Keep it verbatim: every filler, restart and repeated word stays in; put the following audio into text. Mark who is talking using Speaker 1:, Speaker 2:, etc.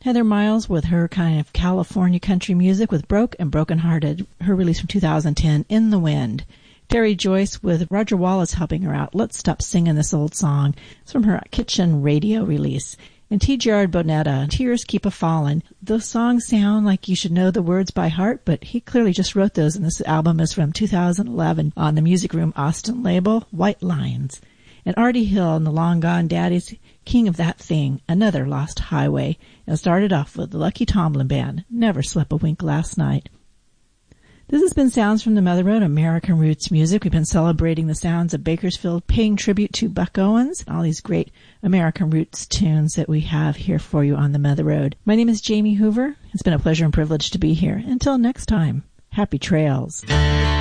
Speaker 1: Heather Miles with her kind of California country music with Broke and Broken Hearted, her release from two thousand ten, In the Wind. Terry Joyce with Roger Wallace helping her out, Let's Stop Singing This Old Song. It's from her Kitchen Radio release. And T. Gerard Bonetta, Tears Keep A-Fallin'. Those songs sound like you should know the words by heart, but he clearly just wrote those, and this album is from two thousand eleven on the Music Room Austin label, White Lines. And Artie Hill and the Long Gone Daddies, King of That Thing, another Lost Highway. And started off with the Lucky Tomlin Band, Never Slept a Wink Last Night. This has been Sounds from the Mother Road, American Roots Music. We've been celebrating the sounds of Bakersfield, paying tribute to Buck Owens, all these great American Roots tunes that we have here for you on the Mother Road. My name is Jamie Hoover. It's been a pleasure and privilege to be here. Until next time, happy trails.